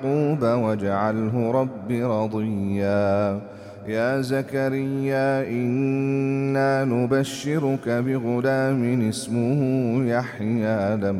ويعقوب واجعله رب رضيا. يا زكريا إنا نبشرك بغلام اسمه يحيى